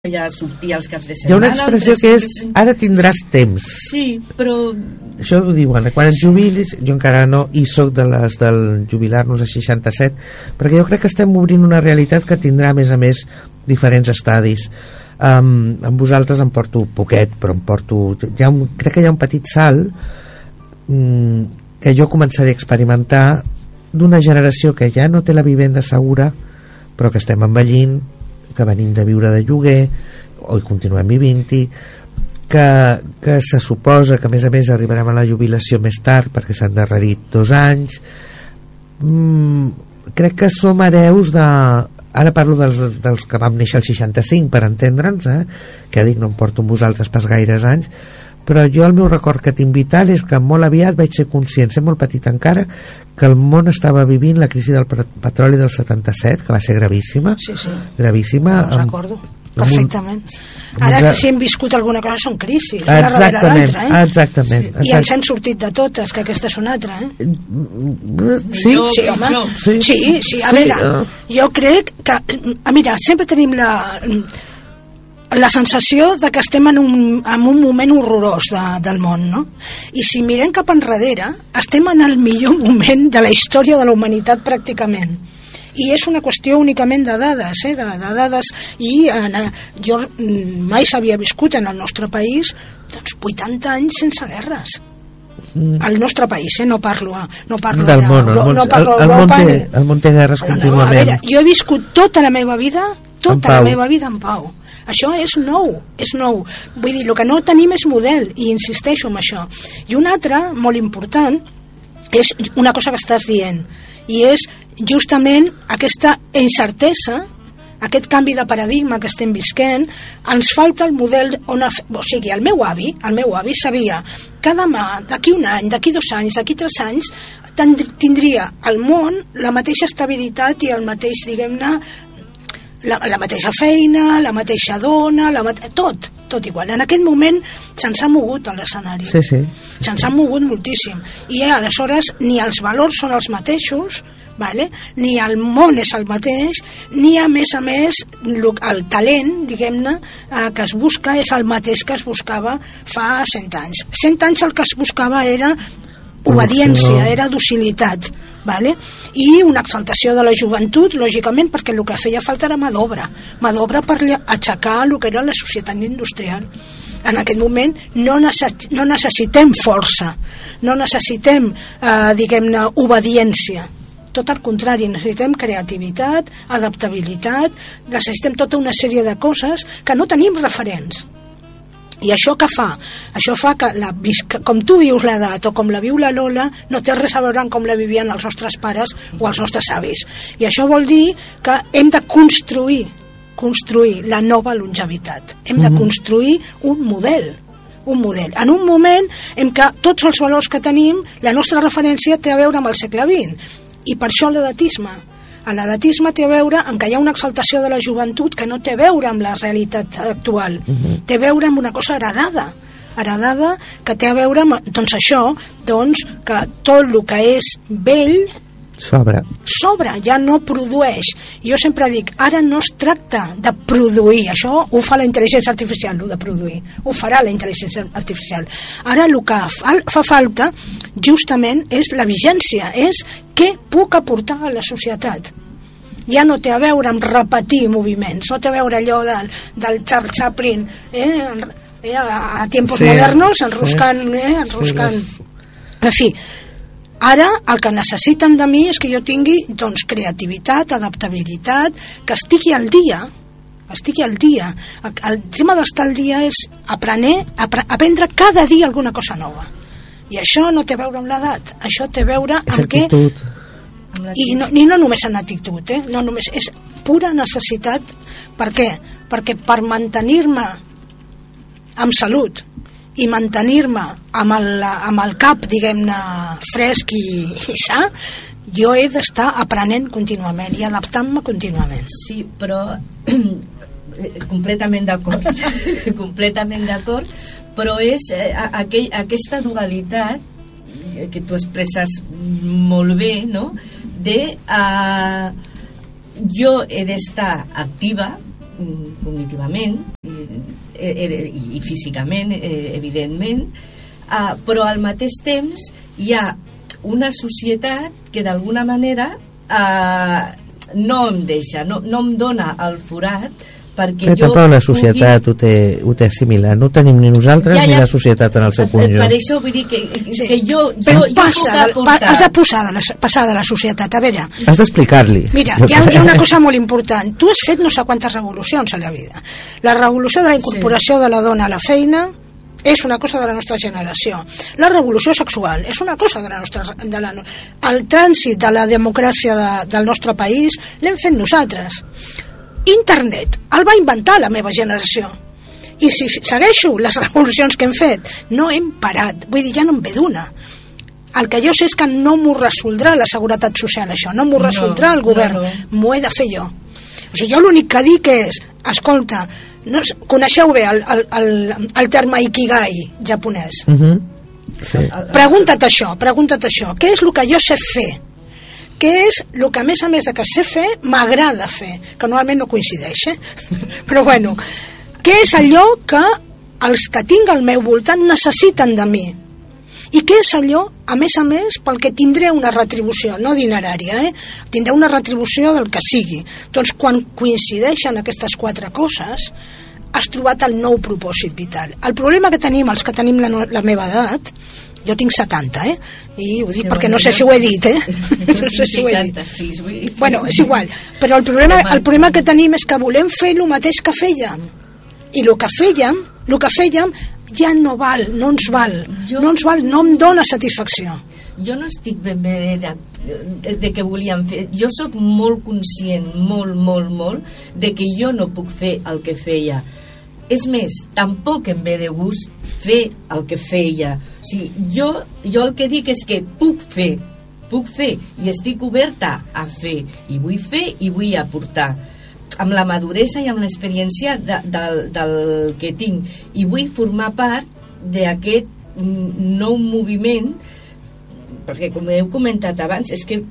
ja sortir els caps de setmana. Hi ha una expressió que és ara tindràs temps. Sí, però... Això ho diuen, quan et jubilis, jo encara no hi soc de les del jubilar-nos a 67, perquè jo crec que estem obrint una realitat que tindrà a més diferents estadis. Amb vosaltres em porto poquet, però em porto... crec que hi ha un petit salt que jo començaré a experimentar d'una generació que ja no té la vivenda segura, però que estem envellint, que venim de viure de lloguer o hi continuem vivint-hi, que se suposa que a més arribarem a la jubilació més tard perquè s'han endarrerit 2 anys. Crec que som hereus de... Ara parlo dels que vam néixer al 65, per entendre'ns, que dic, no em porto amb vosaltres pas gaires anys, però jo el meu record que tinc vital és que molt aviat vaig ser conscient, ser molt petit encara, que el món estava vivint la crisi del petroli del 77, que va ser gravíssima. Sí. Gravíssima. Ho recordo perfectament. Ara si hem viscut alguna cosa són crisis, una darrere l'altra, exactament. I ens hem sortit de totes, que aquesta és una altra, Sí, home. Sí, a veure, jo crec que, mira, sempre tenim la sensació de que estem en un moment horrorós del món, no? I si mirem cap enrere, estem en el millor moment de la història de la humanitat pràcticament. I és una qüestió únicament de dades, de dades, i jo mai s'havia viscut en el nostre país 80 anys sense guerres. Al nostre país, no parlo del món, el món té guerres contínuament. A veure, jo he viscut tota la meva vida en pau. Això és nou. Vull dir, el que no tenim és model, i insisteixo en això. I una altra, molt important, és una cosa que estàs dient, i és justament aquesta incertesa, aquest canvi de paradigma que estem visquent. Ens falta el model o sigui, el meu avi sabia que demà, d'aquí un any, d'aquí 2 anys, d'aquí 3 anys tindria al món la mateixa estabilitat i el mateix, diguem-ne, la mateixa feina, la mateixa dona, tot igual. En aquest moment se'ns ha mogut a l'escenari. Sí. Se'ns ha mogut moltíssim. I aleshores ni els valors són els mateixos, ni el món és el mateix, ni a més el talent, diguem-ne, que es busca és el mateix que es buscava fa 100 anys. 100 anys el que es buscava era obediència, era docilitat, i una exaltació de la joventut, lògicament, perquè el que feia falta era mà d'obra per aixecar el que era la societat industrial. En aquest moment no necessitem força, no necessitem, diguem-ne, obediència. Tot al contrari, necessitem creativitat, adaptabilitat, necessitem tota una sèrie de coses que no tenim referents. I això què fa? Això fa que com tu vius l'edat o com la viu la Lola no té res a veure amb com la vivien els nostres pares o els nostres avis. I això vol dir que hem de construir la nova longevitat. Hem de construir un model. En un moment en què tots els valors que tenim, la nostra referència té a veure amb el segle XX. I per això l'edatisme. L'edatisme té a veure amb que hi ha una exaltació de la joventut que no té a veure amb la realitat actual. Té a veure amb una cosa heredada que té a veure amb, que tot el que és vell sobra, ja no produeix. Jo sempre dic, ara no es tracta de produir, això ho fa la intel·ligència artificial, el de produir, ho farà la intel·ligència artificial. Ara el que fa falta justament és la vigència, és què puc aportar a la societat. Ja no té a veure amb repetir moviments, no té a veure allò del Charles Chaplin a tiempos modernos, enroscant. En fi, ara el que necessiten de mi és que jo tingui creativitat, adaptabilitat, que estigui al dia. El tema d'estar al dia és aprendre cada dia alguna cosa nova. I això no té a veure amb l'edat, això té a veure amb què... I no només en actitud, no només, és pura necessitat. Per què? Perquè per mantenir-me amb salut i mantenir-me amb el cap, diguem-ne, fresc i sa, jo he d'estar aprenent contínuament i adaptant-me contínuament. Sí, però completament d'acord, però és aquesta dualitat que tu expresses molt bé, no? Jo he d'estar activa cognitivament, i físicament, evidentment, però al mateix temps hi ha una societat que d'alguna manera no em deixa, no em dona el forat perquè jo tampoc la societat ho té assimilat, no ho tenim ni nosaltres ni la societat en el seu conjunt. Per això vull dir que jo has de passar de la societat, a veure, has d'explicar-li. Mira, hi ha una cosa molt important, tu has fet no sé quantes revolucions a la vida. La revolució de la incorporació de la dona a la feina és una cosa de la nostra generació. La revolució sexual és una cosa de la nostra... El trànsit de la democràcia del nostre país l'hem fet nosaltres. Internet el va inventar la meva generació, i si segueixo les revolucions que hem fet no hem parat, vull dir, ja no em ve d'una. El que jo sé és que no m'ho resoldrà la seguretat social, això no m'ho resoldrà el govern, m'ho he de fer jo. O sigui, jo l'únic que dic és, escolta, coneixeu bé el terme Ikigai japonès? Sí. Pregunta't això, què és el que jo sé fer? Què és el que a més de que sé fer m'agrada fer, que normalment no coincideix, però bueno, què és allò que els que tinc al meu voltant necessiten de mi, i què és allò a més pel que tindré una retribució, no dinerària, tindré una retribució del que sigui. Doncs quan coincideixen aquestes quatre coses has trobat el nou propòsit vital. El problema que tenim els que tenim la meva edat, jo tinc 70, i ho dic perquè no sé si ho he dit, no sé si ho he dit. Bueno, és igual, però el problema que tenim és que volem fer el mateix que fèiem, i el que fèiem ja no val, no ens val, no em dona satisfacció. Jo no estic ben bé de què volíem fer. Jo sóc molt conscient, molt, de que jo no puc fer el que feia. És més, tampoc em ve de gust fer el que feia. O sigui, jo el que dic és que puc fer i estic oberta a fer, i vull fer i vull aportar amb la maduresa i amb l'experiència del que tinc, i vull formar part d'aquest nou moviment, perquè com heu comentat abans, és que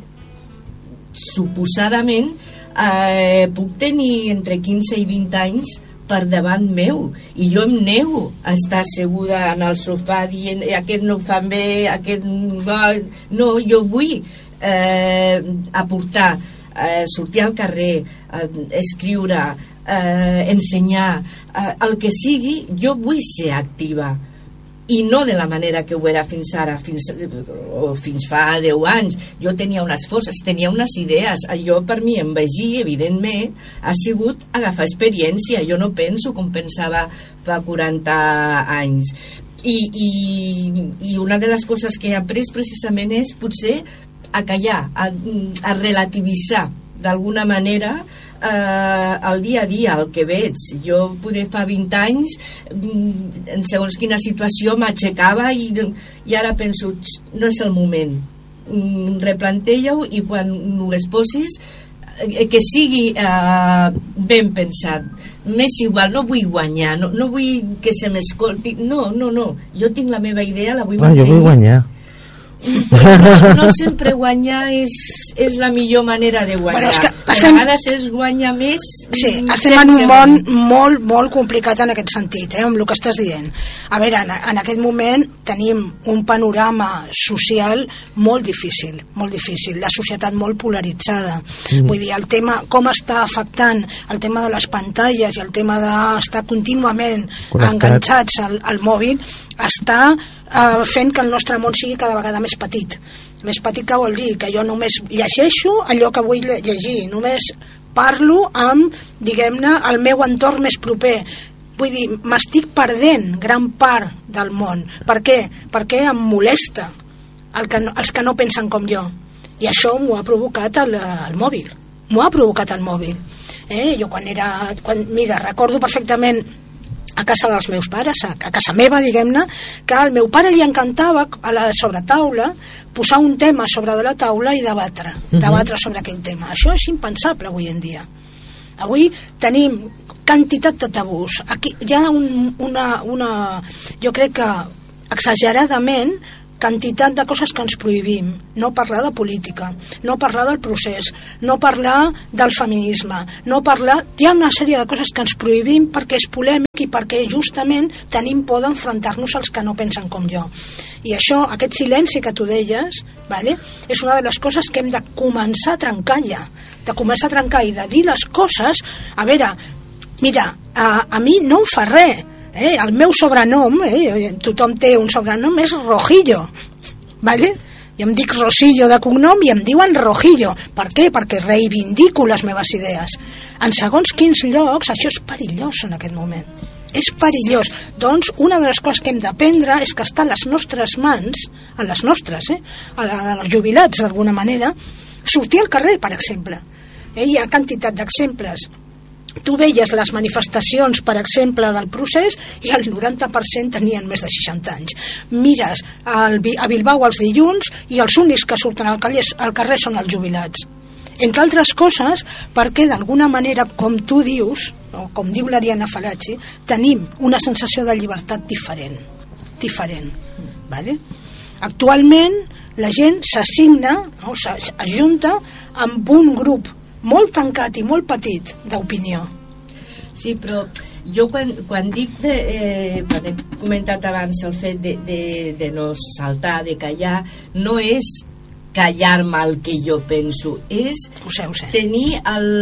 suposadament puc tenir entre 15 i 20 anys per davant meu, i jo em nego a estar asseguda en el sofà dient aquest no ho fan bé, aquest no, jo vull aportar, sortir al carrer, escriure, ensenyar, el que sigui. Jo vull ser activa, i no de la manera que ho era fins ara, fins fa 10 anys. Jo tenia unes forces, tenia unes idees. Allò per mi envegir, evidentment, ha sigut agafar experiència. Jo no penso com pensava fa 40 anys. I una de les coses que he après precisament és potser a callar, a relativitzar d'alguna manera el dia a dia, el que veig. Jo poder fa 20 anys en segons quina situació m'aixecava i ara penso, no és el moment, replantella-ho, i quan ho exposis que sigui ben pensat. M'és igual, no vull guanyar, no vull que se m'escolti, no, jo tinc la meva idea, la vull mantenir. Jo vull guanyar. No sempre guanyar és la millor manera de guanyar. A vegades es guanya més. Sí, estem en un món molt, molt complicat en aquest sentit, amb el que estàs dient. A veure, en aquest moment tenim un panorama social molt difícil, la societat molt polaritzada. Vull dir, el tema, com està afectant el tema de les pantalles i el tema d'estar contínuament enganxats al mòbil, està fent que el nostre món sigui cada vegada més petit. Més petit, que vol dir? Que jo només llegeixo allò que vull llegir, només parlo amb, diguem-ne, el meu entorn més proper. Vull dir, m'estic perdent gran part del món. Per què? Perquè em molesta els que no pensen com jo. I això m'ho ha provocat el mòbil. Jo mira, recordo perfectament a casa dels meus pares, a casa meva, diguem-ne, que al meu pare li encantava a la sobretaula posar un tema sobre de la taula i debatre sobre aquell tema. Això és impensable avui en dia. Avui tenim quantitat de tabús. Aquí hi ha jo crec que exageradament quantitat de coses que ens prohibim, no parlar de política, no parlar del procés, no parlar del feminisme, no parlar... Hi ha una sèrie de coses que ens prohibim perquè és polèmic i perquè justament tenim por d'enfrontar-nos als que no pensen com jo. I això, aquest silenci que tu deies, vale? És una de les coses que hem de començar a trencar ja, de començar a trencar i de dir les coses. A veure, mira, a mi no em fa res. El meu sobrenom, tothom té un sobrenom, és Rojillo, vale? Jo em dic Rosillo de cognom i em diuen Rojillo. Per què? Perquè reivindico les meves idees. En segons quins llocs això és perillós en aquest moment. És perillós. Doncs una de les coses que hem d'aprendre és que està a les nostres mans, a les nostres, a les jubilats d'alguna manera, sortir al carrer, per exemple. Hi ha quantitat d'exemples. Tu veies les manifestacions, per exemple, del procés i el 90% tenien més de 60 anys. Mires a Bilbao els dilluns i els únics que surten al carrer són els jubilats. Entre altres coses, perquè d'alguna manera, com tu dius, o com diu l'Ariana Falacci, tenim una sensació de llibertat diferent. Vale? Actualment, la gent s'assigna, s'ajunta amb un grup molt tancat i molt petit d'opinió. Sí, però jo quan dic quan he comentat abans el fet de no saltar, de callar, no és callar-me el que jo penso, és tenir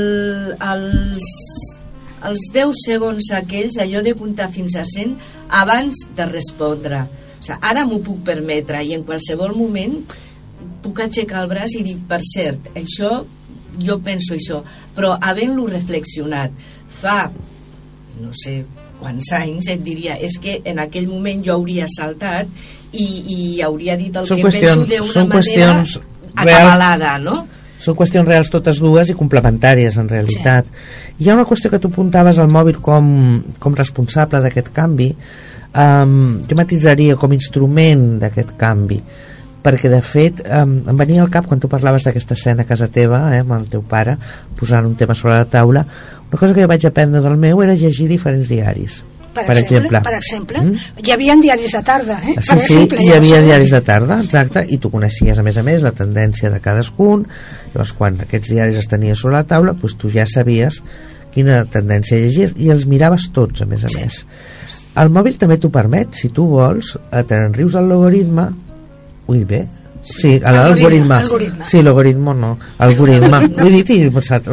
els 10 segons aquells, allò de comptar fins a 100 abans de respondre. O sigui, ara m'ho puc permetre i en qualsevol moment puc aixecar el braç i dir, per cert, això jo penso això, però havent-lo reflexionat fa no sé quants anys, et diria, és que en aquell moment jo hauria saltat i hauria dit el que penso d'una manera acabalada, no? Són qüestions reals totes dues i complementàries en realitat. Hi ha una qüestió que tu apuntaves al mòbil com responsable d'aquest canvi. Jo matitzaria com instrument d'aquest canvi, perquè de fet em venia al cap quan tu parlaves d'aquesta escena a casa teva, amb el teu pare posant un tema sobre la taula. Una cosa que jo vaig aprendre del meu era llegir diferents diaris, per exemple. Hi havia diaris de tarda, sí, hi havia diaris de tarda, exacte, i tu coneixies a més la tendència de cadascun. Llavors quan aquests diaris es tenies sobre la taula, doncs tu ja sabies quina tendència llegies i els miraves tots, a més. El mòbil també t'ho permet, si tu vols, te'n rius del logaritme. Ui, bé. Sí, l'algoritme. Sí, l'algoritme no. Algoritme. Ho he dit i he pensat.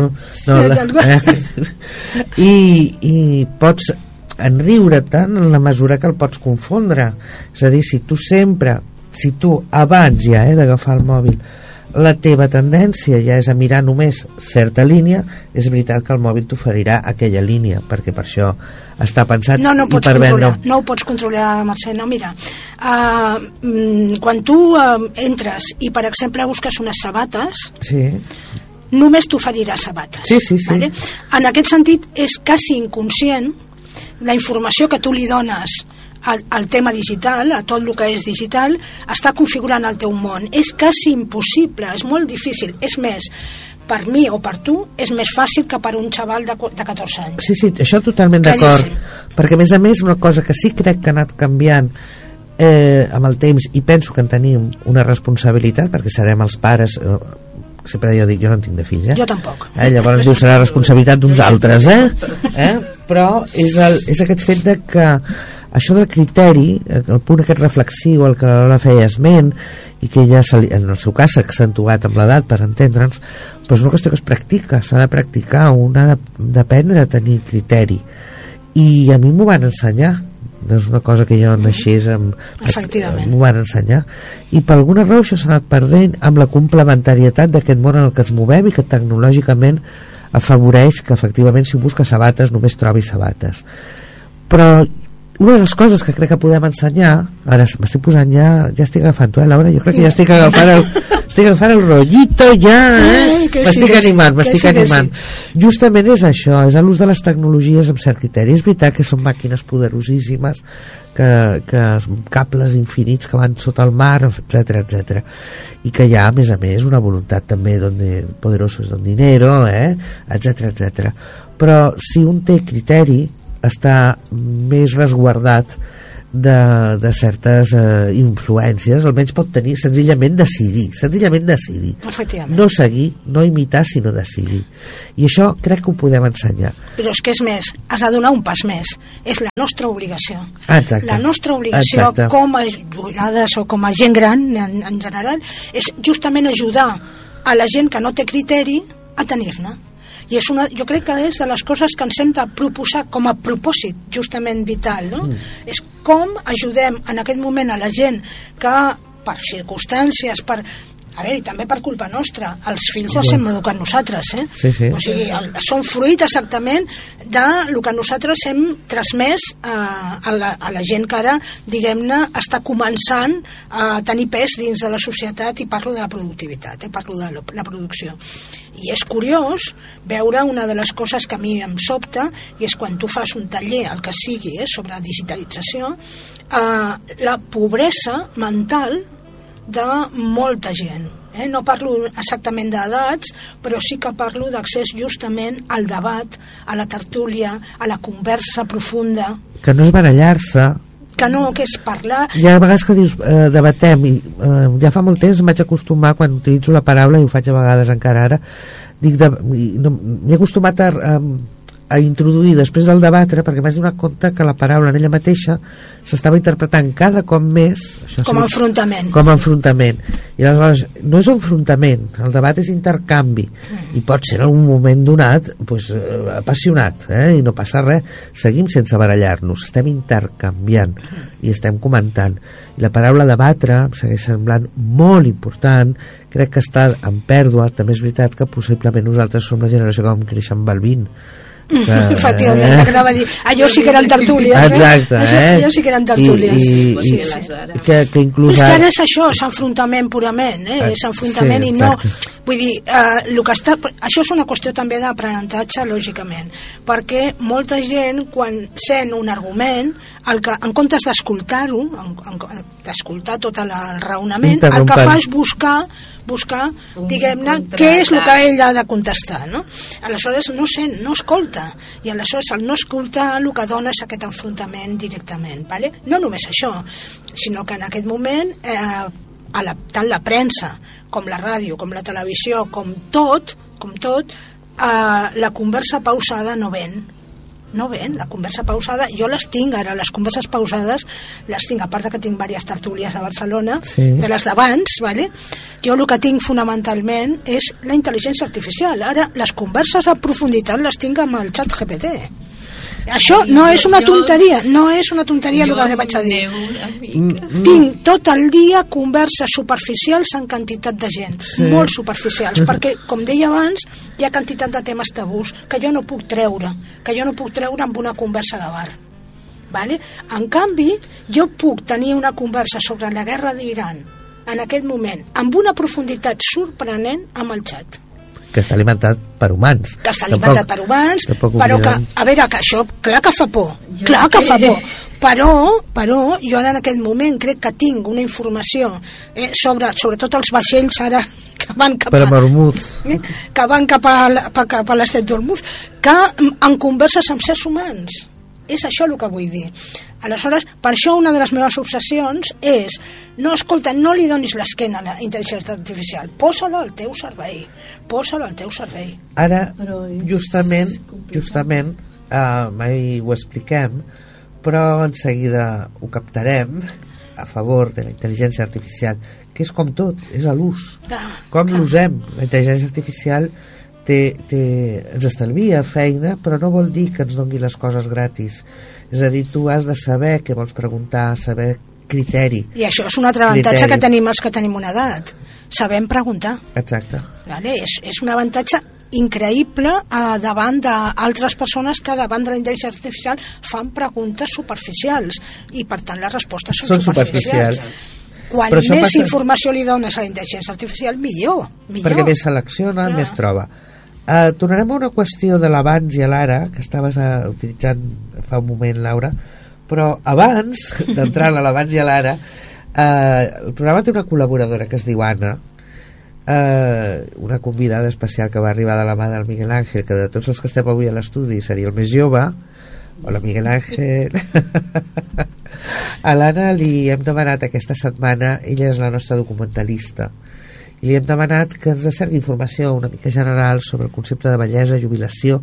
I pots enriure-te'n en la mesura que el pots confondre. És a dir, si tu abans ja d'agafar el mòbil la teva tendència ja és a mirar només certa línia, és veritat que el mòbil t'oferirà aquella línia, perquè per això està pensat no ho pots controlar, Mercè. No, mira, quan tu entres i per exemple busques unes sabates, només t'oferirà sabates. Sí. Vale? En aquest sentit és quasi inconscient la informació que tu li dones al tema digital, a tot el que és digital, està configurant el teu món. És quasi impossible, és molt difícil. És més, per mi o per tu és més fàcil que per un xaval de 14 anys. Sí, això totalment d'acord, perquè a més una cosa que sí crec que ha anat canviant amb el temps, i penso que en tenim una responsabilitat, perquè serem els pares, sempre jo dic, jo no en tinc de fills, jo tampoc, llavors diu serà responsabilitat d'uns altres, però és aquest fet de que això del criteri, el punt aquest reflexiu al que la feia esment, i que ja en el seu cas s'ha accentuat amb l'edat, per entendre'ns, però és una qüestió que es practica, s'ha de practicar, un ha d'aprendre a tenir criteri, i a mi m'ho van ensenyar, no és una cosa que jo naixés m'ho van ensenyar, i per alguna raó això s'ha anat perdent amb la complementarietat d'aquest món en el que ens movem i que tecnològicament afavoreix que efectivament si busques sabates només trobis sabates. Però una de les coses que crec que podem ensenyar, ara m'estic posant ja estic agafant Laura, jo crec que ja estic agafant el rotllito m'estic animant. Justament és això, és l'ús de les tecnologies amb cert criteri. És veritat que són màquines poderosíssimes, que cables infinits que van sota el mar, etc, i que hi ha a més una voluntat també donde poderoso es don dinero, etc. Però si un té criteri està més resguardat de certes influències, almenys pot tenir senzillament decidir, no seguir, no imitar, sinó decidir, i això crec que ho podem ensenyar. Però és que és més, has de donar un pas més, és la nostra obligació. Exacte. La nostra obligació com a jubilades o com a gent gran en general és justament ajudar a la gent que no té criteri a tenir-ne. I jo crec que és de les coses que ens hem de proposar com a propòsit justament vital, no? És com ajudem en aquest moment a la gent que per circumstàncies, a veure, i també per culpa nostra, els fills els hem educat nosaltres, Sí. O sigui, són fruit exactament del que nosaltres hem transmès a la gent que ara, diguem-ne, està començant a tenir pes dins de la societat, i parlo de la productivitat, parlo de la producció. I és curiós veure una de les coses que a mi em sobta, i és quan tu fas un taller, el que sigui, sobre digitalització, la pobresa mental de molta gent. No parlo exactament d'edats, però sí que parlo d'accés justament al debat, a la tertúlia, a la conversa profunda. Que no és barallar-se, que és parlar. Hi ha vegades que dius debatem, i ja fa molt temps em vaig acostumar, quan utilitzo la paraula, i ho faig a vegades encara ara, m'he acostumat a introduir després del debatre, perquè m'haig donat compte que la paraula en ella mateixa s'estava interpretant cada cop més com a enfrontament. I aleshores no és enfrontament, el debat és intercanvi, i pot ser en algun moment donat apassionat, i no passa res, seguim sense barallar-nos, estem intercanviant i estem comentant, i la paraula debatre em segueix semblant molt important. Crec que està en pèrdua. També és veritat que possiblement nosaltres som la generació que vam créixer amb el 20, efectivament, que anava a dir allò sí que eren tertúlies, exacte, allò sí que eren tertúlies, que inclús és que ara és això, és enfrontament purament, és enfrontament, i no, vull dir, això és una qüestió també d'aprenentatge, lògicament, perquè molta gent, quan sent un argument, en comptes d'escoltar-ho, d'escoltar tot el raonament, el que fa és buscar, diguem-ne, què és el que ell ha de contestar, no? Aleshores no sent, no escolta, i aleshores el no escoltar el que dona és aquest enfrontament directament, ¿vale? No només això, sinó que en aquest moment tant la premsa com la ràdio, com la televisió, com tot, la conversa pausada no ven, la conversa pausada, jo les tinc ara, les converses pausades les tinc, a part que tinc diverses tertúlies a Barcelona, de les d'abans, ¿vale? Jo el que tinc fonamentalment és la intel·ligència artificial. Ara les converses a profunditat les tinc amb el xat GPT. Això no és una tonteria, el que vaig a dir. Tinc tot el dia converses superficials en quantitat de gent, molt superficials, perquè, com deia abans, hi ha quantitat de temes tabús que jo no puc treure amb una conversa de bar. ¿Vale? En canvi, jo puc tenir una conversa sobre la guerra d'Iran en aquest moment, amb una profunditat sorprenent amb el xat. Que està alimentat per humans. Però que, a veure, que això, clar que fa por, però jo ara en aquest moment crec que tinc una informació sobre sobretot els vaixells ara que van cap a l'estret d'Ormuz, que en converses amb sers humans. És això el que vull dir. Aleshores, per això una de les meves obsessions és no li donis l'esquena a la intel·ligència artificial, posa-la al teu servei. Ara, justament mai ho expliquem, però en seguida ho captarem a favor de la intel·ligència artificial, que és com tot, és a l'ús, l'usem. La intel·ligència artificial ens estalvia feina, però no vol dir que ens doni les coses gratis. És a dir, tu has de saber què vols preguntar, saber criteri. I això és un altre avantatge que tenim els que tenim una edat. Sabem preguntar. Exacte. Vale? És un avantatge increïble davant d'altres persones que davant de la intel·ligència artificial fan preguntes superficials i per tant les respostes són superficials. Quan més informació li dones a la intel·ligència artificial, millor. Perquè més selecciona, més troba. Tornarem a una qüestió de l'abans i l'ara, que estaves utilitzant fa un moment, Laura, però abans d'entrar a l'abans i a l'ara, el programa té una col·laboradora que es diu Anna, una convidada especial que va arribar de la mà del Miguel Ángel, que de tots els que estem avui a l'estudi seria el més jove. Hola, Miguel Ángel. A l'Anna li hem demanat aquesta setmana, ella és la nostra documentalista, i li hem demanat que ens cerqui informació una mica general sobre el concepte de bellesa, jubilació,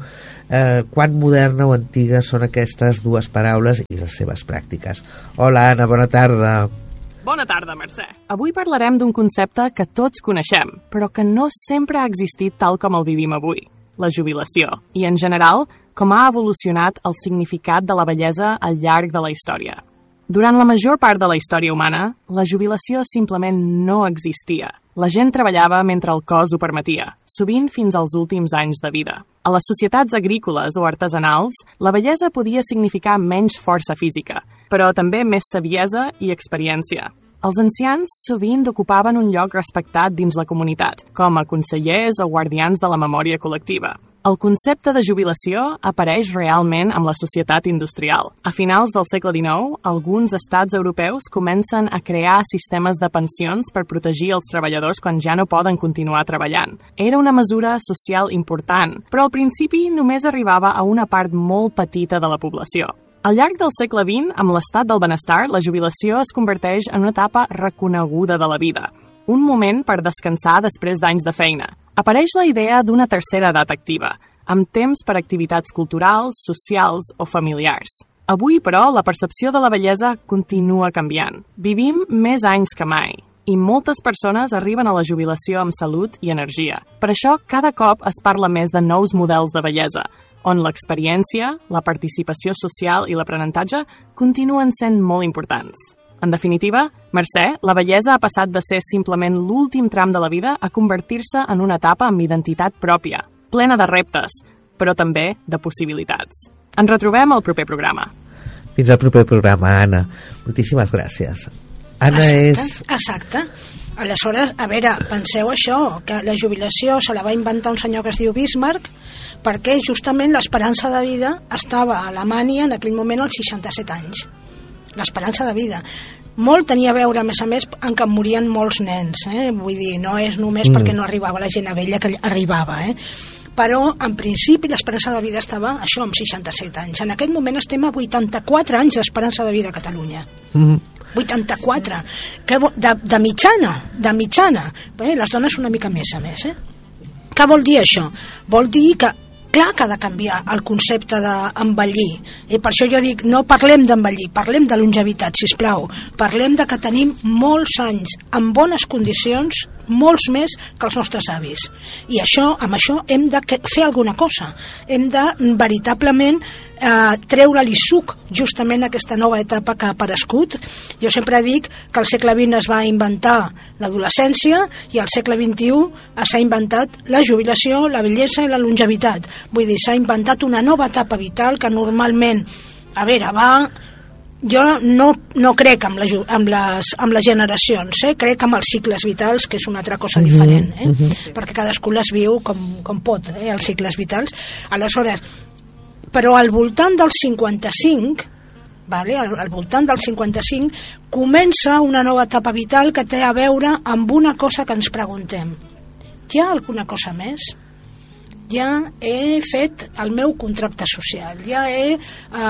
quan moderna o antiga són aquestes dues paraules i les seves pràctiques. Hola Anna, bona tarda. Bona tarda, Mercè. Avui parlarem d'un concepte que tots coneixem, però que no sempre ha existit tal com el vivim avui, la jubilació, i en general, com ha evolucionat el significat de la bellesa al llarg de la història. Durant la major part de la història humana, la jubilació simplement no existia. La gent treballava mentre el cos ho permetia, sovint fins als últims anys de vida. A les societats agrícoles o artesanals, la bellesa podia significar menys força física, però també més saviesa i experiència. Els ancians sovint ocupaven un lloc respectat dins la comunitat, com a consellers o guardians de la memòria col·lectiva. El concepte de jubilació apareix realment amb la societat industrial. A finals del segle XIX, alguns estats europeus comencen a crear sistemes de pensions per protegir els treballadors quan ja no poden continuar treballant. Era una mesura social important, però al principi només arribava a una part molt petita de la població. Al llarg del segle XX, amb l'estat del benestar, la jubilació es converteix en una etapa reconeguda de la vida. Un moment per descansar després d'anys de feina. Apareix la idea d'una tercera edat activa, amb temps per activitats culturals, socials o familiars. Avui, però, la percepció de la bellesa continua canviant. Vivim més anys que mai, i moltes persones arriben a la jubilació amb salut i energia. Per això, cada cop es parla més de nous models de bellesa, on l'experiència, la participació social i l'aprenentatge continuen sent molt importants. En definitiva, Mercè, la bellesa ha passat de ser simplement l'últim tram de la vida a convertir-se en una etapa amb identitat pròpia, plena de reptes, però també de possibilitats. Ens retrobem al proper programa. Fins al proper programa, Anna. Moltíssimes gràcies. Anna Exacte. Aleshores, a veure, penseu això, que la jubilació se la va inventar un senyor que es diu Bismarck, perquè justament l'esperança de vida estava a Alemanya en aquell moment als 67 anys. L'esperança de vida. Molt tenia a veure, a més, en què morien molts nens. Vull dir, no és només perquè no arribava la gent vella que arribava. Però, en principi, l'esperança de vida estava, això, amb 67 anys. En aquest moment estem a 84 anys d'esperança de vida a Catalunya. 84. De mitjana. Les dones una mica més, a més. Què vol dir això? Vol dir que clar que ha de canviar el concepte d'envellir. Per això jo dic, no parlem d'envellir, parlem de longevitat, sisplau. Parlem de que tenim molts anys en bones condicions, molts més que els nostres avis. I amb això hem de fer alguna cosa. Hem de veritablement treure-li suc justament aquesta nova etapa que ha aparegut. Jo sempre dic que al segle XX es va inventar l'adolescència i al segle XXI s'ha inventat la jubilació, la bellesa i la longevitat. Vull dir, s'ha inventat una nova etapa vital que normalment, jo no crec amb les generacions, crec amb els cicles vitals, que és una altra cosa diferent, perquè cadascú les viu com pot, els cicles vitals. Aleshores, però al voltant del 55, al voltant del 55, comença una nova etapa vital que té a veure amb una cosa que ens preguntem. Hi ha alguna cosa més? Ja he fet el meu contracte social, ja he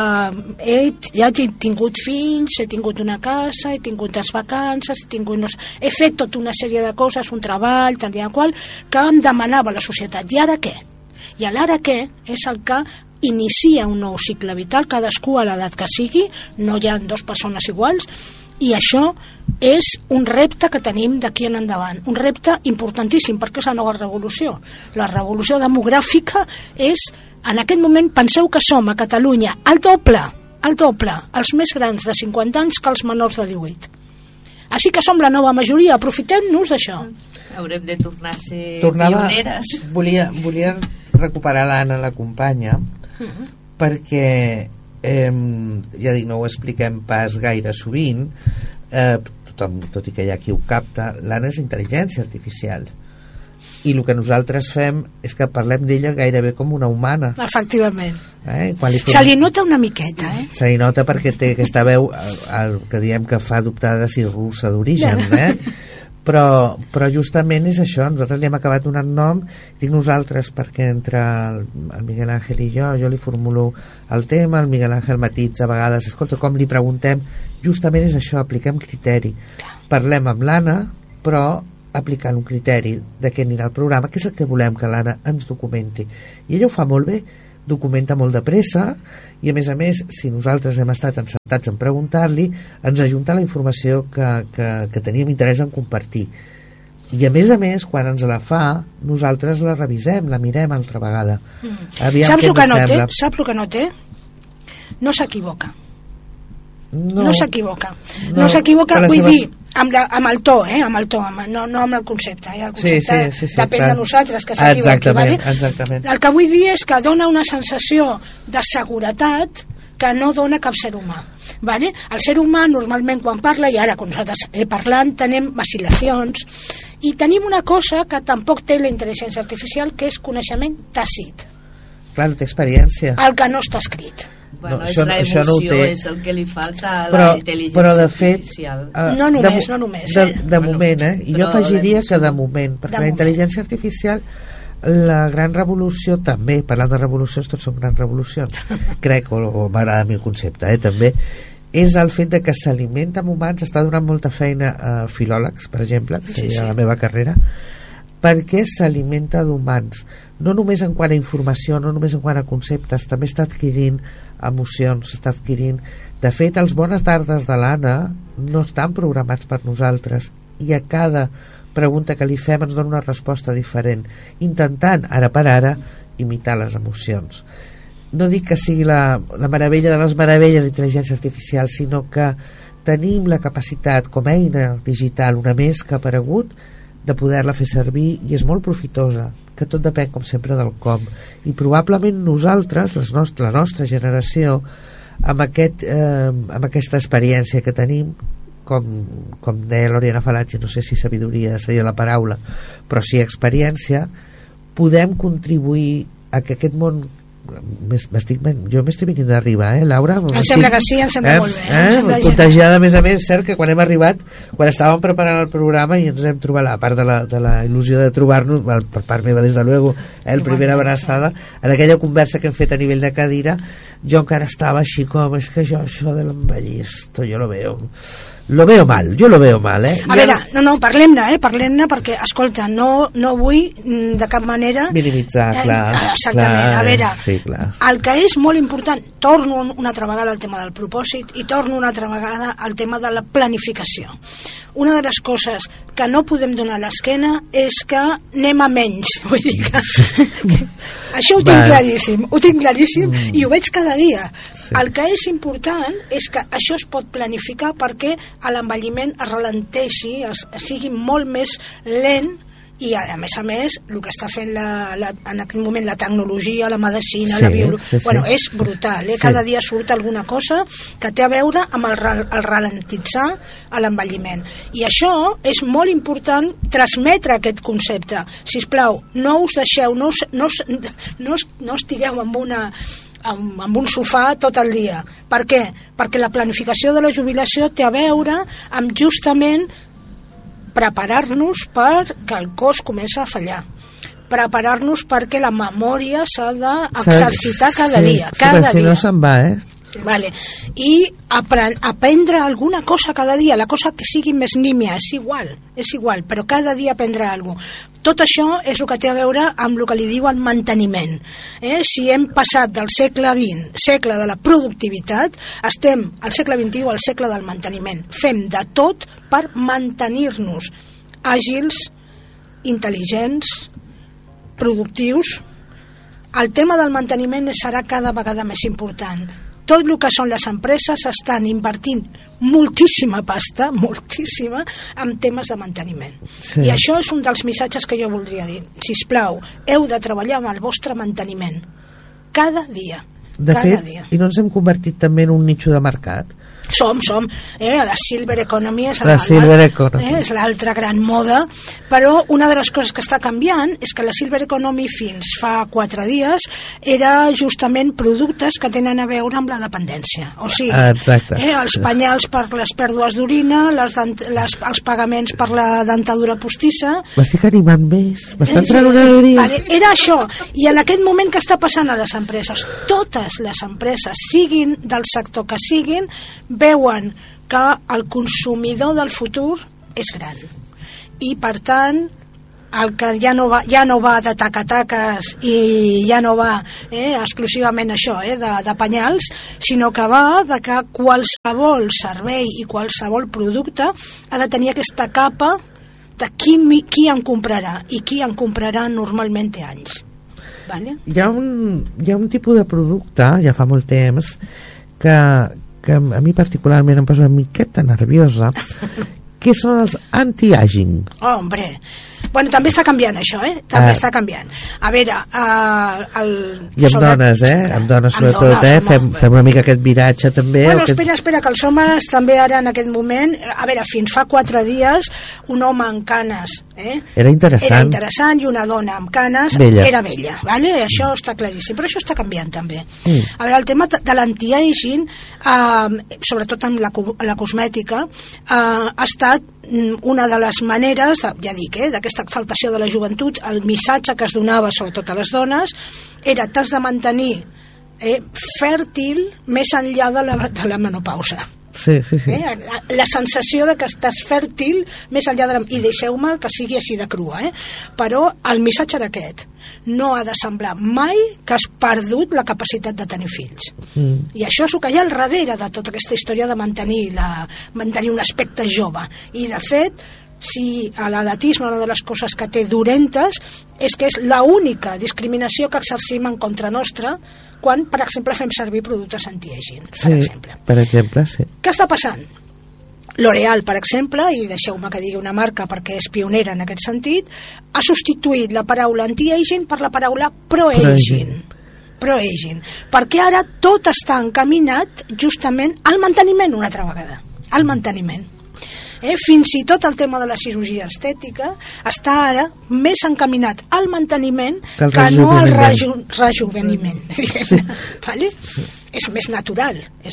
tingut fills, he tingut una casa, he tingut les vacances, he fet tota una sèrie de coses, un treball, tal i qual, que em demanava la societat. I ara què? I l'ara què és el que inicia un nou cicle vital, cadascú a l'edat que sigui, no hi ha dues persones iguals, i això és un repte que tenim d'aquí en endavant, un repte importantíssim, perquè és la nova revolució. La revolució demogràfica és, en aquest moment, penseu que som a Catalunya el doble, els més grans de 50 anys que els menors de 18. Així que som la nova majoria, aprofitem-nos d'això. Haurem de tornar a ser pioneres. Volia recuperar l'Anna, la companya, perquè ja dic, no ho expliquem pas gaire sovint, tothom, tot i que hi ha qui ho capta, l'Anna és intel·ligència artificial, i el que nosaltres fem és que parlem d'ella gairebé com una humana. Efectivament. Se li nota una miqueta, Se li nota perquè té aquesta veu, el que diem que fa dubtar de si russa d'origen, però justament és això, nosaltres li hem acabat donant nom, dic nosaltres perquè entre el Miguel Ángel i jo li formulo el tema, el Miguel Ángel matitza a vegades, escolta, com li preguntem, justament és això, apliquem criteri, parlem amb l'Anna, però aplicant un criteri de què anirà el programa, que és el que volem que l'Anna ens documenti, i ella ho fa molt bé, documenta molt de pressa, i a més, si nosaltres hem estat encertats en preguntar-li, ens ajunta la informació que teníem interès en compartir, i a més, quan ens la fa, nosaltres la revisem, la mirem altra vegada. Saps el que no té? Saps el que no té? No s'equivoca. No s'equivoca. No s'equivoca, vull dir, amb el to, no amb el concepte. El concepte depèn de nosaltres que s'equivoqui. Exactament. El que vull dir és que dona una sensació de seguretat que no dona cap ser humà. Vale? El ser humà normalment quan parla, i ara quan nosaltres parlant tenim vacil·lacions, i tenim una cosa que tampoc té la intel·ligència artificial, que és coneixement tàcit. Clar, no té experiència. El que no està escrit. Bueno, és l'emoció, no és el que li falta a la intel·ligència però de fet, artificial. No només. De moment, i jo afegiria que de moment, perquè la intel·ligència artificial, la gran revolució també, parlant de revolucions, tots són grans revolucions, crec, o m'agrada a mi el concepte, també, és el fet de que s'alimenta amb humans, està donant molta feina a filòlegs, per exemple, que seria la meva carrera, perquè s'alimenta d'humans, no només en quant a informació, no només en quant a conceptes, també està adquirint emocions, està adquirint... De fet, els bones tardes de l'Anna no estan programats per nosaltres, i a cada pregunta que li fem ens dona una resposta diferent, intentant, ara per ara, imitar les emocions. No dic que sigui la meravella de les meravelles d'intel·ligència artificial, sinó que tenim la capacitat, com a eina digital, una més que ha aparegut, de poder-la fer servir, i és molt profitosa, que tot depèn, com sempre, del com. I probablement nosaltres, la nostra generació, amb aquesta experiència que tenim, com deia l'Oriana Falange, no sé si sabidoria seria la paraula, però sí experiència, podem contribuir a que aquest món... jo m'estic venint d'arribar, Laura? Em sembla que sí, em sembla molt bé. Contagiada, a més, cert que quan hem arribat, quan estàvem preparant el programa i ens hem trobat, a part de la il·lusió de trobar-nos, per part meva, des de luego, el primera abraçada, en aquella conversa que hem fet a nivell de cadira, jo encara estava així com, és que això de l'envellir, esto yo lo veo mal, jo lo veo mal, A veure, parlem-ne perquè, escolta, no vull de cap manera minimitzar, clar. Exactament, a veure, sí, clar. El que és molt important, torno una altra vegada al tema del propòsit i torno una altra vegada al tema de la planificació. Una de les coses que no podem donar a l'esquena és que anem a menys, vull dir que això ho tinc claríssim i ho veig cada dia. Sí. El que és important és que això es pot planificar perquè l'envelliment es ralenteixi, sigui molt més lent, i a més, el que està fent en aquest moment la tecnologia, la medicina, la biologia, bueno, és brutal, cada dia surt alguna cosa que té a veure amb el ralentitzar l'envelliment, i això és molt important transmetre aquest concepte. Sisplau, no us deixeu, no estigueu amb un sofà tot el dia. Per què? Perquè la planificació de la jubilació té a veure amb justament preparar-nos perquè el cos comença a fallar, preparar-nos perquè la memòria s'ha d'exercitar cada dia, si no se'n va, Vale. I aprendre alguna cosa cada dia, la cosa que sigui més nímia, és igual, però cada dia aprendre alguna cosa. Tot això és el que té a veure amb el que li diuen manteniment. Si hem passat del segle XX, segle de la productivitat, estem al segle XXI, al segle del manteniment. Fem de tot per mantenir-nos àgils, intel·ligents, productius. El tema del manteniment serà cada vegada més important. Tot el que són les empreses estan invertint moltíssima pasta, moltíssima, en temes de manteniment. Sí. I això és un dels missatges que jo voldria dir. Sisplau, heu de treballar amb el vostre manteniment. Cada dia. De fet, i no ens hem convertit també en un nicho de mercat? Som. La Silver Economy és és l'altra gran moda, però una de les coses que està canviant és que la Silver Economy fins fa 4 dies era justament productes que tenen a veure amb la dependència. O sigui, els penyals per les pèrdues d'orina, els pagaments per la dentadura postissa... M'estic animant més, m'està entrant una alegria. Era això, i en aquest moment que està passant a les empreses, totes les empreses, siguin del sector que siguin, veuen que el consumidor del futur és gran i per tant el que ja no va de taca-taques i ja no va exclusivament això, de penyals, sinó que va de que qualsevol servei i qualsevol producte ha de tenir aquesta capa de qui em comprarà, i qui em comprarà normalment té anys. Vale? Hi ha un tipus de producte, ja fa molt temps, que a mi particularment em posa una miqueta nerviosa, que són els anti-aging. Hombre, bueno, també està canviant això, també està canviant. A veure, i amb dones, amb dones sobretot, fem una mica aquest viratge també. Bueno, espera, que els homes també ara en aquest moment, a veure, fins fa 4 dies un home amb canes era interessant i una dona amb canes era vella, vale? Això està claríssim, però això està canviant també. A veure, el tema de l'anti-aging, sobretot amb la cosmètica, ha estat una de les maneres, ja dic, d'aquesta exaltació de la joventut. El missatge que es donava sobretot a les dones era: t'has de mantenir fèrtil més enllà de la menopausa. Sí. La sensació de que estàs fèrtil més enllà de i deixeu-me que sigui així de crua, però el missatge era aquest: no ha de semblar mai que has perdut la capacitat de tenir fills. I això és el que hi ha al darrere de tota aquesta història de mantenir un aspecte jove. I de fet, si a l'edatisme una de les coses que té dolentes és que és l'única discriminació que exercim en contra nostra quan, per exemple, fem servir productes anti-aging, per exemple, sí. Què està passant? L'Oreal, per exemple, i deixeu-me que digui una marca perquè és pionera en aquest sentit, ha substituït la paraula anti-aging per la paraula pro-aging. Pro-aging. Perquè ara tot està encaminat justament al manteniment una altra vegada. Al manteniment. Fins i tot el tema de la cirurgia estètica està ara més encaminat al manteniment que no al rejuveniment. Vale? És més natural.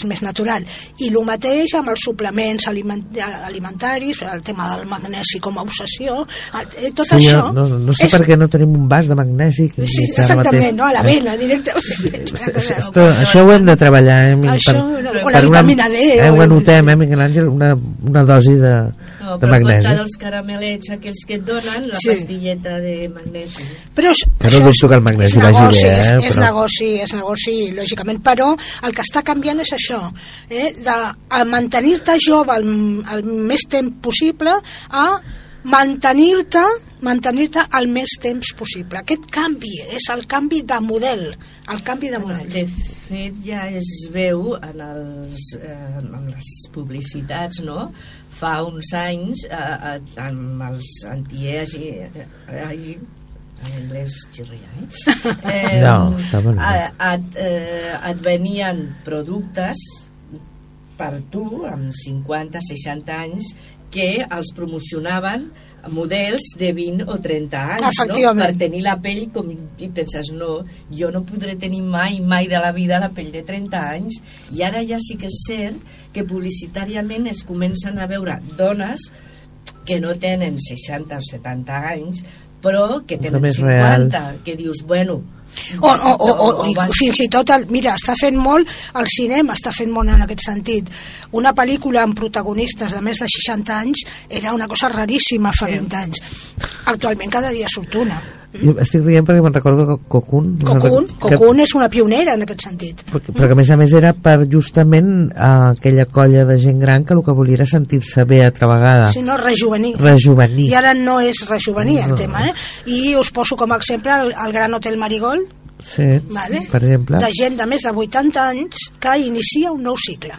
I el mateix amb els suplements alimentaris, el tema del magnesi com a obsessió, tot això... No sé per què no tenim un vas de magnesi. Sí, exactament, a la vena, directament. Això ho hem de treballar. O la vitamina D. Ho anotem, Miguel Àngel, una dosi de magnesi. Per dels caramelets aquells que et donen, la pastilleta de magnesi. Però no dubto que el magnesi vagi bé. És negoci, lògicament, però el que està canviant és això, de mantenir-te jove el més temps possible a mantenir-te el més temps possible. Aquest canvi és el canvi de model. De fet, ja es veu en les publicitats, no? Fa uns anys amb els anti-aging, en anglès xirria, no, està molt bé. Et venien productes per tu amb 50-60 anys que els promocionaven models de 20 o 30 anys, no? Per tenir la pell com... I penses, no, jo no podré tenir mai de la vida la pell de 30 anys. I ara ja sí que és cert que publicitàriament es comencen a veure dones que no tenen 60 o 70 anys, però que tenen 50, que dius, bueno... O fins i tot mira, està fent molt el cinema, està fent molt en aquest sentit. Una pel·lícula amb protagonistes de més de 60 anys era una cosa raríssima fa 20 anys. Actualment cada dia surt una. Jo estic rient perquè me'n recordo que Cocoon és una pionera en aquest sentit. Però que a més era per justament aquella colla de gent gran que el que volia era sentir-se bé altra vegada. Sí, no, rejuvenir. I ara no és rejuvenir el tema, I us poso com a exemple el Gran Hotel Marigold, per exemple, de gent de més de 80 anys que inicia un nou cicle.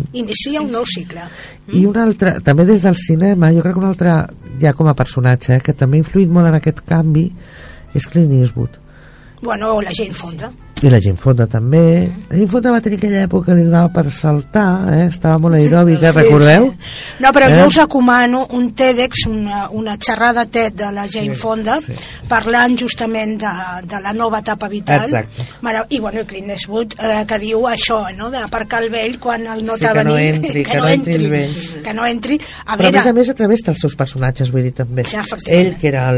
I un altre, també des del cinema, jo crec que un altre, ja com a personatge, que també ha influït molt en aquest canvi, és Clint Eastwood. Bueno, o la Jane Fonda. I la Jane Fonda també. La Jane Fonda va tenir aquella època que li donava per saltar, estava molt aeròbica, recordeu? No, però jo us recomano un TEDx, una xerrada TED de la Jane Fonda, parlant justament de la nova etapa vital. Exacte. I bueno, Clint Eastwood, que diu això, no?, d'aparcar el vell quan el nota que venir, que no entri el vell. Que no entri. Però a més a través dels seus personatges, vull dir, també. Ja, ell, que era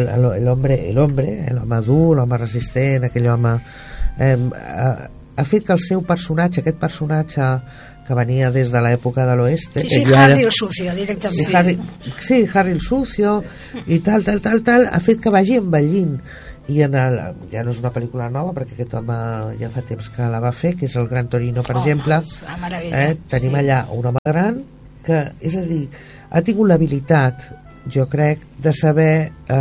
l'home dur, l'home resistent, aquell home... ha fet que el seu personatge, aquest personatge que venia des de l'època de l'oeste, Harry el Sucio directament, Harry el Sucio i tal, ha fet que vagi envellint. I ja no és una pel·lícula nova, perquè aquest home ja fa temps que la va fer, que és el Gran Torino, per exemple. Tenim allà un home gran que, és a dir, ha tingut l'habilitat, jo crec, de saber,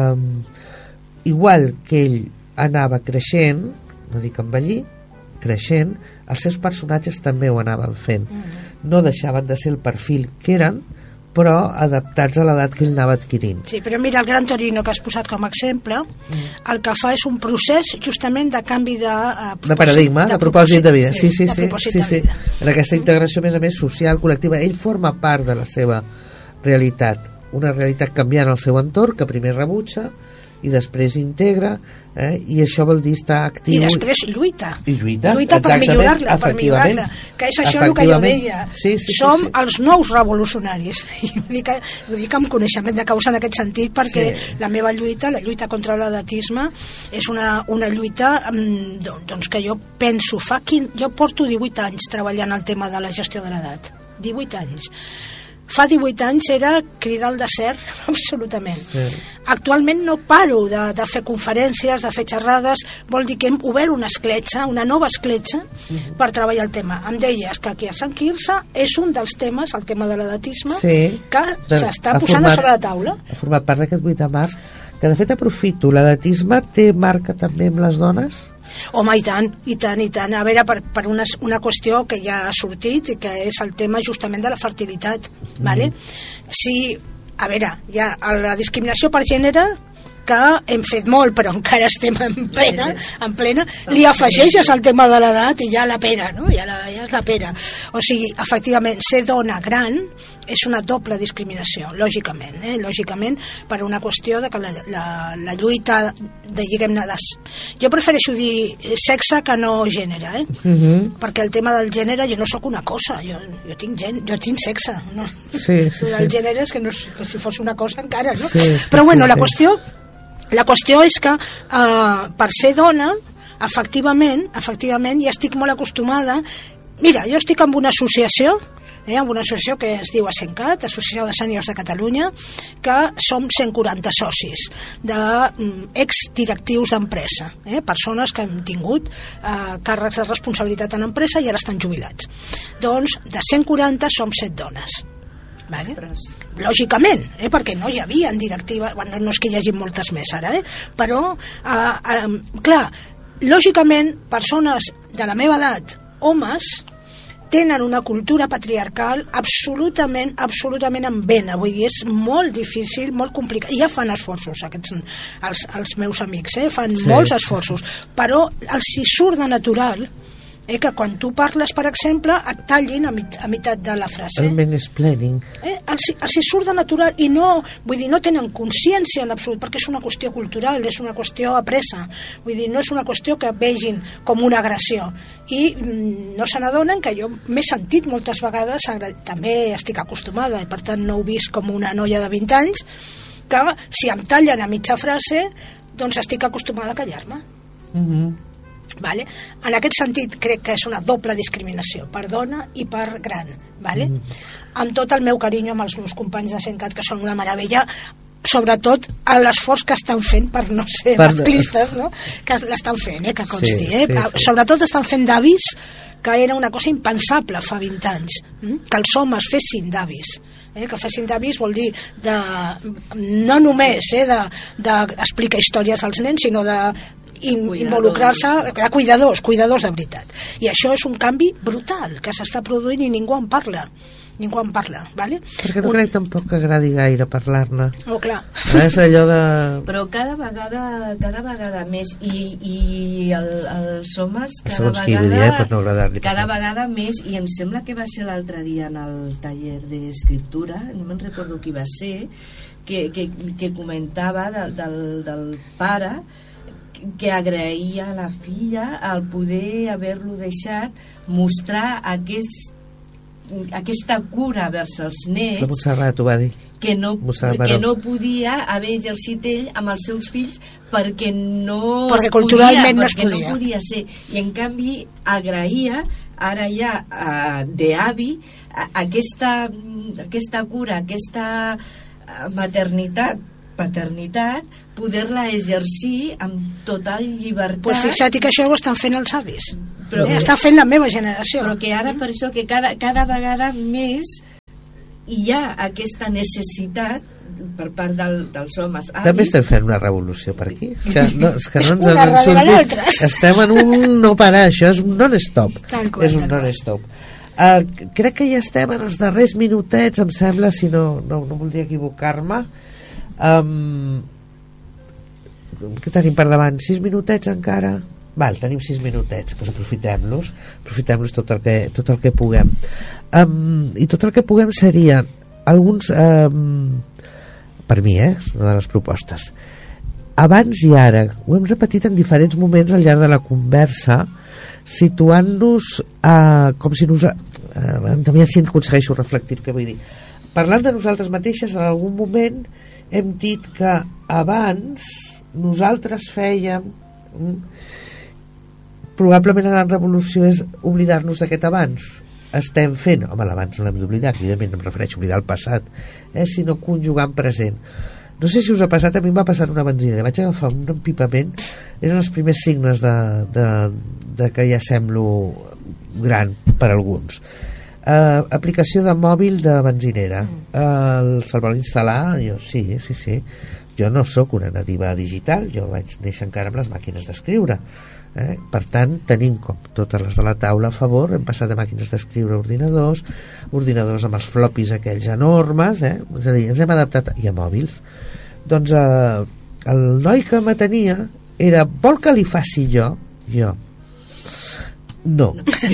igual que ell anava creixent, no dic envellir, creixent, els seus personatges també ho anaven fent. No deixaven de ser el perfil que eren, però adaptats a l'edat que ell anava adquirint. Sí, però mira, el Gran Torino que has posat com a exemple, el que fa és un procés justament de canvi de paradigma, de propòsit de vida. Sí. De En aquesta integració, a més, social, col·lectiva, ell forma part de la seva realitat, una realitat canviant el seu entorn, que primer rebutja i després integra, i això vol dir estar actiu. I després lluita per millorar-la, que és això el que jo deia. Som els nous revolucionaris. I ho dic amb coneixement de causa en aquest sentit, perquè la meva lluita, la lluita contra l'edatisme, és una lluita doncs que jo penso, jo porto 18 anys treballant el tema de la gestió de l'edat, 18 anys. Fa 18 anys era cridar al desert, absolutament. Actualment no paro de fer conferències, de fer xerrades, vol dir que hem obert una escletxa, una nova escletxa, per treballar el tema. Em deies que aquí a Sant Quirze és un dels temes, el tema de l'edatisme, que s'està posant a sobre la taula. Ha format part d'aquest 8 de març, que de fet aprofito, l'edatisme té marca també amb les dones? Home, i tant. A veure, per una qüestió que ja ha sortit, i que és el tema justament de la fertilitat, vale? Sí, a veure, ja la discriminació per gènere, que hem fet molt, però encara estem en plena, li afegeixes el tema de l'edat i ja la pera, no? Ja és la pera. O sigui, efectivament, ser dona gran és una doble discriminació, lògicament, per una qüestió de que la lluita diguem-ne, jo prefereixo dir sexe que no gènere, perquè el tema del gènere, jo no sóc una cosa, jo tinc sexe, no? El gènere és que si fos una cosa encara, no? Però bueno, la qüestió és que per ser dona, efectivament, ja estic molt acostumada. Mira, jo estic en una associació, amb una associació que es diu ASENCAT, Associació de Sèniors de Catalunya, que som 140 socis d'exdirectius d'empresa, persones que han tingut càrrecs de responsabilitat en empresa i ara estan jubilats. Doncs de 140 som 7 dones. Vale? Lògicament, perquè no hi havia en directiva, bueno, no és que hi hagi moltes més ara, però clar, lògicament persones de la meva edat, homes, tenen una cultura patriarcal absolutament en vena, vull dir, és molt difícil, molt complicat, i ja fan esforços els meus amics, fan molts esforços, però els hi surt de natural que quan tu parles, per exemple, et tallin a meitat de la frase. El mansplaining. Els hi surt de natural i no, vull dir, no tenen consciència en absolut, perquè és una qüestió cultural, és una qüestió apresa, vull dir, no és una qüestió que vegin com una agressió. I no se n'adonen que jo m'he sentit moltes vegades, també estic acostumada, i per tant no ho vist com una noia de 20 anys, que si em tallen a mitja frase, doncs estic acostumada a callar-me. Vale? En aquest sentit crec que és una doble discriminació, per dona i per gran, vale? Amb tot el meu carinyo amb els meus companys de ASENCAT, que són una meravella, sobretot a l'esforç que estan fent per no ser masclistes, no? Que l'estan fent, que consti, sobretot estan fent d'avis, que era una cosa impensable fa 20 anys, que els homes fessin d'avis. Que fessin d'avis vol dir no només d'explicar històries als nens, sinó de involucrar-se a cuidadors de veritat. I això és un canvi brutal que s'està produint i ningú en parla. ningú en parla, ¿vale? Perquè no crec tampoc que agradi gaire parlar-ne. Oh, clar. És allò de... Però cada vegada més i els homes Segons qui vull dir, per no agradar-li. cada vegada més, i em sembla que va ser l'altre dia en el taller d'escriptura, no me'n recordo qui va ser, que comentava del pare que agraïa a la filla al poder haver-lo deixat mostrar aquesta cura vers els nets, La Montserrat ho va dir. que no podia haver exercit ell amb els seus fills perquè culturalment no es perquè podia. no podia ser, i en canvi agraïa ara ja d'avi aquesta cura, aquesta paternitat, poder-la exercir amb total llibertat. Pues fixa't que això ho estan fent els avis. Però- Està fent la meva generació. Però que ara per això que cada vegada més hi ha aquesta necessitat per part dels homes avis. També estem fent una revolució per aquí. És que no ens Una en darrere sortit. l'altra. Estem en un no parar, això és un non-stop. Tal qual, És un tal qual. non-stop. Crec que ja estem en els darrers minutets, em sembla, si no voldria equivocar-me. Què tenim per davant? 6 minutets encara? Val, tenim 6 minutets, doncs aprofitem-los tot el que puguem. I tot el que puguem seria alguns, per mi, és una de les propostes. Abans i ara, ho hem repetit en diferents moments al llarg de la conversa, situant-nos com si també si aconsegueixo reflectir què vull dir. Parlant de nosaltres mateixes, en algun moment hem dit que abans nosaltres fèiem probablement la gran revolució és oblidar-nos d'aquest abans. Estem fent, home, l'abans no l'hem d'oblidar, evidentment no em refereixo a oblidar el passat, sinó conjugar en present. No sé si us ha passat, a mi em va passar una benzina, vaig agafar un empipament, eren els primers signes de que ja semblo gran per alguns. Aplicació de mòbil de benzinera, se'l vol instal·lar? Jo sí, jo no sóc una nativa digital, jo vaig néixer encara amb les màquines d'escriure, per tant tenim com totes les de la taula a favor, hem passat de màquines d'escriure a ordinadors amb els floppies aquells enormes, és a dir, ens hem adaptat, i a mòbils. Doncs el noi que m'atenia era, vol que li faci jo no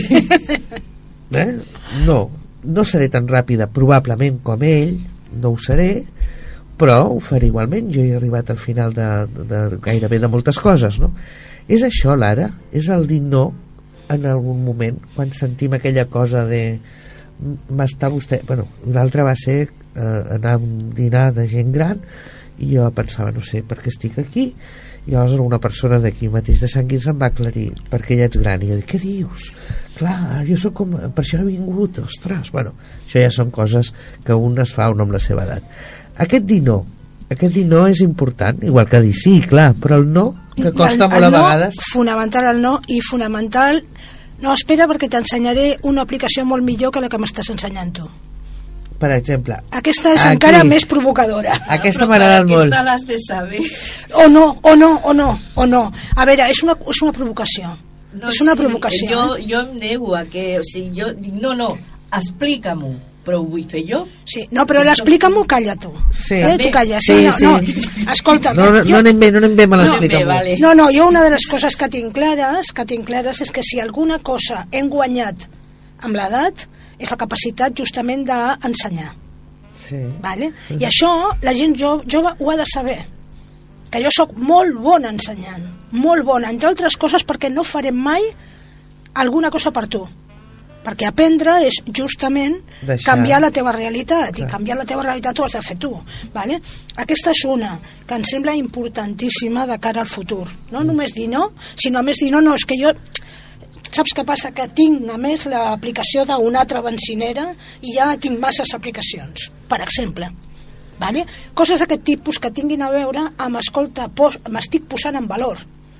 no seré tan ràpida probablement com ell, no ho seré, però ho faré igualment. Jo he arribat al final de gairebé de moltes coses, no? És això, Lara? És el dir no en algun moment, quan sentim aquella cosa de m'està vostè... Bueno, l'altre va ser anar a un dinar de gent gran i jo pensava, no sé per què estic aquí, i llavors una persona d'aquí mateix de Sant Quirze em va aclarir, perquè ja ets gran, i jo dic, què dius? Clar, jo sóc com... per això he vingut, ostres, bueno, això ja són coses que un es fa un amb la seva edat. Aquest dir no és important, igual que dir sí, clar, però el no, que costa molt a vegades. Fonamental el no, i fonamental no, espera, perquè t'ensenyaré una aplicació molt millor que la que m'estàs ensenyant tu. Per exemple, aquesta és encara més provocadora. Aquesta m'ha agradat molt. Aquesta l'has de saber. O no. A veure, és una provocació. No, és una provocació. Jo em nego a que... O sigui, jo dic, no, explica-m'ho, però ho vull fer jo. Sí, no, però l'explica-m'ho, calla tu. Sí. Tu calla. Sí. No, escolta'm. No anem bé, me l'explica-m'ho. Vale. No, jo una de les coses que tinc clares és que si alguna cosa hem guanyat amb l'edat és la capacitat justament d'ensenyar. Sí. Vale? I això la gent jove ho ha de saber, que jo sóc molt bona ensenyant, molt bona, entre altres coses perquè no farem mai alguna cosa per tu, perquè aprendre és justament canviar la teva realitat, i canviar la teva realitat ho has de fer tu, vale? Aquesta és una que em sembla importantíssima de cara al futur, no només dir no, sinó a més dir no, és que jo... Saps què passa? Que tinc a més l'aplicació d'una altra benzinera i ja tinc masses aplicacions, per exemple, vale? Coses d'aquest tipus que tinguin a veure amb, escolta, m'estic posant en valor.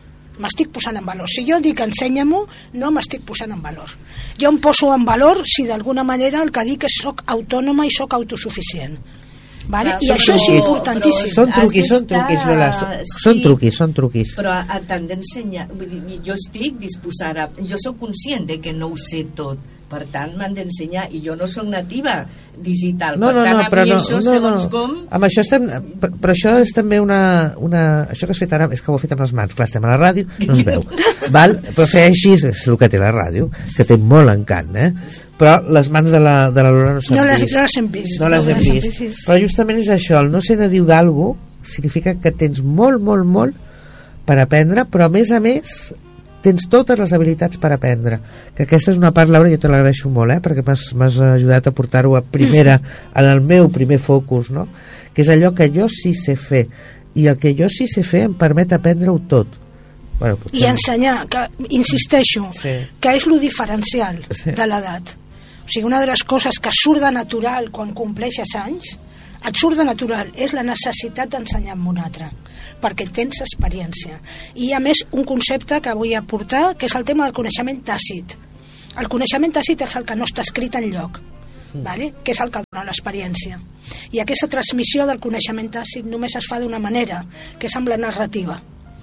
Si jo dic ensenya-m'ho, no m'estic posant en valor. Jo em poso en valor si d'alguna manera el que dic és soc autònoma i soc autosuficient. Vale? I això és importantíssim. Són truquis, Lola, són truquis. Però t'han d'ensenyar, jo estic disposada, jo sóc conscient de que no ho sé tot, per tant m'han d'ensenyar, i jo no sóc nativa digital, No, per tant no, a però mi no, això no, segons no. com... Amb això estem, però això és també això que has fet ara, és que ho he fet amb les mans, clar, estem a la ràdio, no es veu, val? Però fer així és el que té la ràdio, que té molt encant, però les mans de la Lola no s'han vist. No les hem vist. No les hem vist. Però justament és això, el no ser nadiu d'algú significa que tens molt, molt, molt per aprendre, però a més tens totes les habilitats per aprendre, que aquesta és una part, Laura, jo te l'agraeixo molt, perquè m'has ajudat a portar-ho a primera, en el meu primer focus, no? Que és allò que jo sí sé fer, i el que jo sí sé fer em permet aprendre-ho tot. Bueno, potser... I ensenyar, que insisteixo, que és lo diferencial de l'edat. O sigui, una de les coses que surt de natural quan compleixes anys, et surt de natural, és la necessitat d'ensenyar amb un altre, perquè tens experiència. I a més, un concepte que vull aportar, que és el tema del coneixement tàcit. El coneixement tàcit és el que no està escrit enlloc, vale? Que és el que dona l'experiència. I aquesta transmissió del coneixement tàcit només es fa d'una manera, que és amb la narrativa.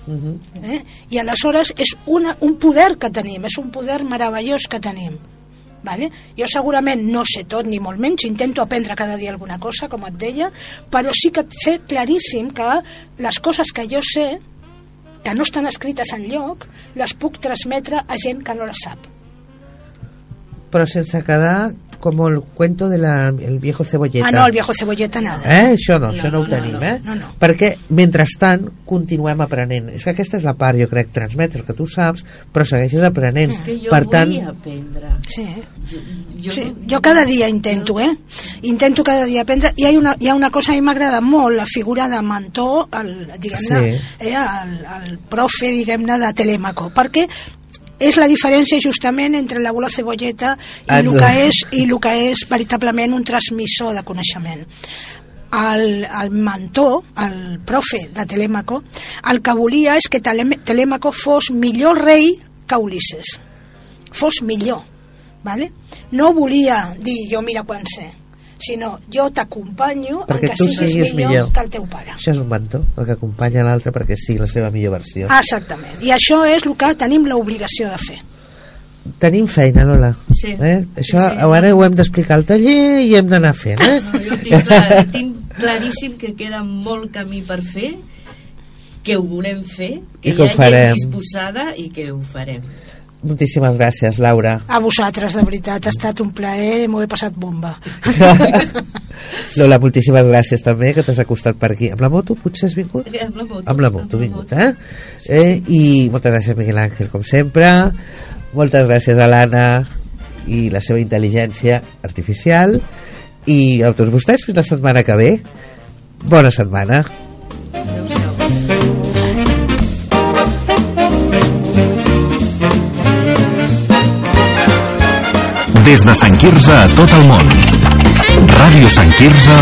I aleshores és un poder que tenim, és un poder meravellós que tenim. Vale? Jo segurament no sé tot ni molt menys, intento aprendre cada dia alguna cosa, com et deia, però sí que sé claríssim que les coses que jo sé, que no estan escrites enlloc, les puc transmetre a gent que no les sap. Però sense quedar com el cuento del viejo cebolleta. No, el viejo cebolleta nada. Això no ho tenim, No. Perquè, mentrestant, continuem aprenent. És que aquesta és la part, jo crec, transmetre el que tu saps, però segueixes aprenent. És que jo per tant, vull aprendre. Sí. Jo cada dia intento, Intento cada dia aprendre. I hi ha una cosa, a mi m'agrada molt, la figura de mentor, diguem-ne, el profe, diguem-ne, de Telèmaco, perquè és la diferència justament entre l'abuelo cebolleta i el que és veritablement un transmissor de coneixement. El mentor, el profe de Telèmaco, el que volia és que Telèmaco fos millor rei que Ulisses, fos millor, vale? No volia dir jo mira quan sé, sinó jo t'acompanyo perquè tu siguis millor que el teu pare. Això és un mentor, el que acompanya l'altre perquè sigui la seva millor versió. Exactament, i això és el que tenim l'obligació de fer. Tenim feina, Lola. Sí. Això ara ho hem d'explicar al taller i hem d'anar fent. Jo tinc claríssim que queda molt camí per fer, que ho volem fer, que hi ha gent disposada i que ho farem. Moltíssimes gràcies, Laura. A vosaltres, de veritat, ha estat un plaer, m'ho he passat bomba. Lola, moltíssimes gràcies també, que t'has acostat per aquí. Amb la moto potser has vingut? Amb la moto he vingut, I moltes gràcies, Miguel Ángel, com sempre. Moltes gràcies a l'Anna i la seva intel·ligència artificial. I a tots vostès, fins la setmana que ve. Bona setmana. Des de Sant Quirze a tot el món. Ràdio Sant Quirze